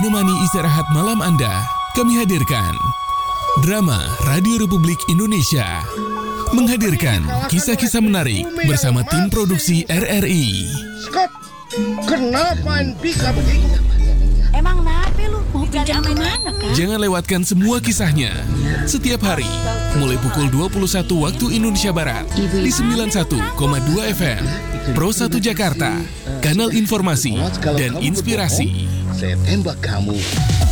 menemani istirahat malam Anda, kami hadirkan Drama Radio Republik Indonesia menghadirkan kisah-kisah menarik bersama tim produksi RRI. Scott, kenapa bisa begitu? Emang nape lu? Mau pinjam kemana, Kak? Jangan lewatkan semua kisahnya setiap hari mulai pukul 21 waktu Indonesia Barat di 91,2 FM Pro 1 Jakarta, kanal informasi dan inspirasi. Saya tembak kamu.